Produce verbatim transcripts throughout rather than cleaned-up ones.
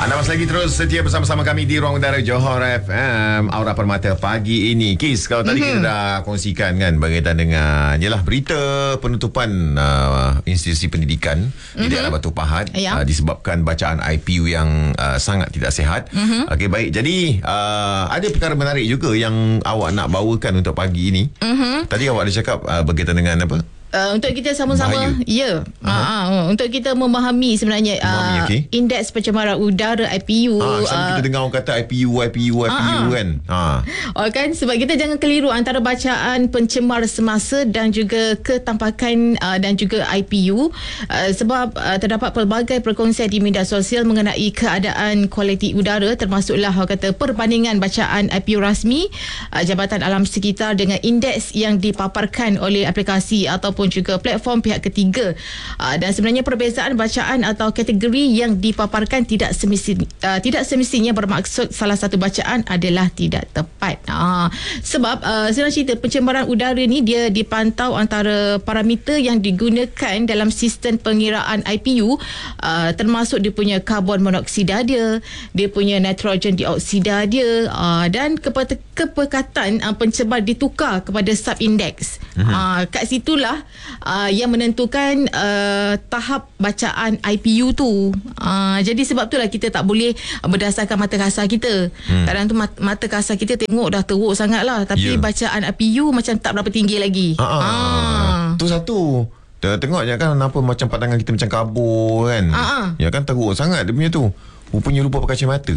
Anda masih lagi terus setia bersama-sama kami di Ruang Udara Johor F M, Aura Permata pagi ini. Kis, kalau tadi mm-hmm. kita dah kongsikan kan berkaitan dengan yalah berita penutupan uh, institusi pendidikan mm-hmm. di daerah Batu Pahat yeah. uh, disebabkan bacaan I P U yang uh, sangat tidak sihat. Mm-hmm. Okey, baik. Jadi uh, ada perkara menarik juga yang awak nak bawakan untuk pagi ini. Mm-hmm. Tadi awak ada cakap uh, berkaitan dengan apa? Uh, untuk kita sama-sama ya uh-huh. uh, uh, untuk kita memahami sebenarnya uh, okay. indeks pencemaran udara I P U. Ah, selalu uh, kita dengar orang kata I P U I P U I P U uh-huh. kan. Ha. Oh kan, sebab kita jangan keliru antara bacaan pencemar semasa dan juga ketampakan uh, dan juga I P U uh, sebab uh, terdapat pelbagai perkongsian di media sosial mengenai keadaan kualiti udara, termasuklah orang kata perbandingan bacaan I P U rasmi uh, Jabatan Alam Sekitar dengan indeks yang dipaparkan oleh aplikasi ataupun juga platform pihak ketiga. Uh, dan sebenarnya perbezaan bacaan atau kategori yang dipaparkan tidak semestinya, uh, tidak semestinya bermaksud salah satu bacaan adalah tidak tepat. Uh, sebab uh, sebenarnya cerita pencemaran udara ni dia dipantau antara parameter yang digunakan dalam sistem pengiraan I P U, uh, termasuk dia punya karbon monoksida dia, dia punya nitrogen dioksida dia, uh, dan kepe- kepekatan uh, pencemar ditukar kepada sub-index. Uh-huh. Uh, kat situlah Uh, yang menentukan uh, tahap bacaan I P U tu. Uh, jadi sebab itulah kita tak boleh berdasarkan mata kasar kita. Hmm. Kadang tu mat- mata kasar kita tengok dah teruk sangat lah. Tapi yeah. bacaan I P U macam tak berapa tinggi lagi. Ah, ah. Ah. Tu satu. Tengok je kan kenapa macam pandangan kita macam kabur kan. Ah, ah. Ya kan teruk sangat dia punya tu. Rupanya lupa pakai kacamata.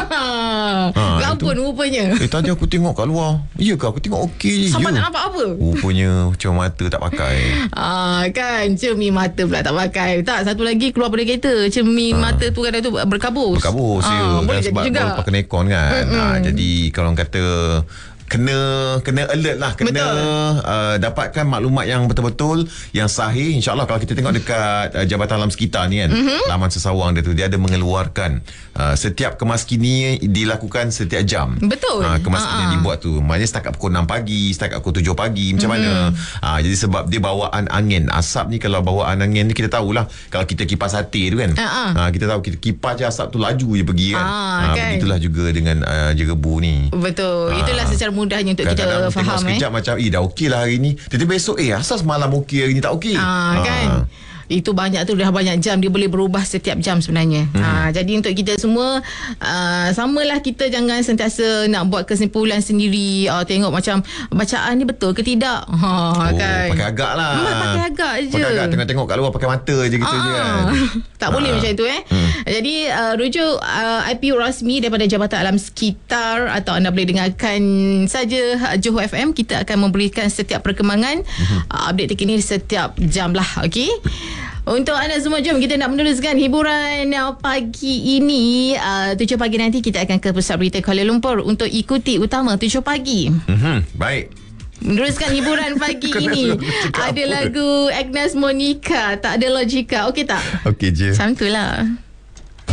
Ha, Lampun rupanya. Eh tadi aku tengok kat luar. Ya ke aku tengok okey je. Sampai nak nampak apa? Rupanya kacamata tak pakai. Ah, kan cermin mata pula tak pakai. Tak, satu lagi keluar pada kereta. Cermin ha. mata tu kadang tu berkabus. Berkabus ya. Ah, boleh sebab jadi juga. Sebab pakai nekon kan. Ha, jadi kalau orang kata kena kena alert lah, kena uh, dapatkan maklumat yang betul-betul yang sahih. InsyaAllah kalau kita tengok dekat uh, Jabatan Alam Sekitar ni kan, mm-hmm. laman sesawang dia tu, dia ada mengeluarkan uh, setiap kemaskini dilakukan setiap jam. Betul. Uh, kemaskini yang dibuat tu maknanya setakat pukul enam pagi, setakat pukul tujuh pagi, macam mm-hmm. mana. Uh, jadi sebab dia bawaan angin. Asap ni kalau bawaan angin ni kita tahulah, kalau kita kipas sate tu kan, uh-huh. uh, kita tahu kita kipas je asap tu laju je pergi kan. Uh, uh, kan? Begitulah juga dengan uh, jerebu ni. Betul. Uh, Itulah secara mudahnya untuk kadang-kadang kita faham sekejap eh. macam eh dah okey lah hari ni, tiba-tiba besok eh asal semalam okey hari ni tak okey. Ah, kan. Itu banyak tu, dah banyak jam, dia boleh berubah setiap jam sebenarnya. Hmm. Ha, jadi untuk kita semua uh, samalah, kita jangan sentiasa nak buat kesimpulan sendiri, uh, tengok macam bacaan ni betul ke tidak. Ha, oh, kan. Pakai agak lah. Hmm, pakai agak je. Pakai agak tengok-tengok kat luar pakai mata je gitu ah, je kan. Tak boleh macam itu eh. Hmm. Jadi uh, rujuk uh, I P U rasmi daripada Jabatan Alam Sekitar, atau anda boleh dengarkan saja Johor F M. Kita akan memberikan setiap perkembangan, hmm. uh, update terkini setiap jam lah. Okey. Untuk anda semua, jom kita nak meneruskan hiburan pagi ini. uh, tujuh pagi nanti kita akan ke Pusat Berita Kuala Lumpur untuk ikuti utama tujuh pagi. Mm-hmm. Baik. Meneruskan hiburan pagi ini. Ada lagu Agnes Monica, Tak Ada Logika. Okey tak? Okey je. Macam tu lah.